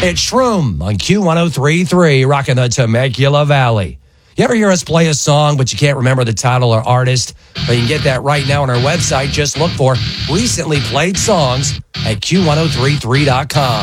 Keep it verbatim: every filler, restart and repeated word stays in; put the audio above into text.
It's Shroom on Q ten thirty-three, rocking the Temecula Valley. You ever hear us play a song, but you can't remember the title or artist? Well, you can get that right now on our website. Just look for recently played songs at Q ten thirty-three dot com.